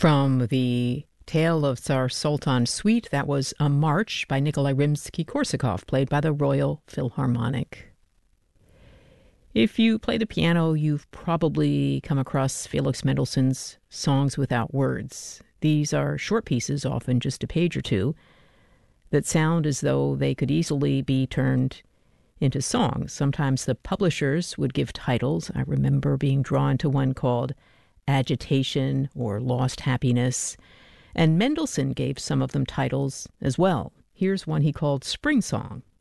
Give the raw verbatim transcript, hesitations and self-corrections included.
From the Tale of Tsar Sultan Suite, that was a march by Nikolai Rimsky-Korsakov, played by the Royal Philharmonic. If you play the piano, you've probably come across Felix Mendelssohn's Songs Without Words. These are short pieces, often just a page or two, that sound as though they could easily be turned into songs. Sometimes the publishers would give titles. I remember being drawn to one called Agitation or Lost Happiness, and Mendelssohn gave some of them titles as well. Here's one he called Spring Song.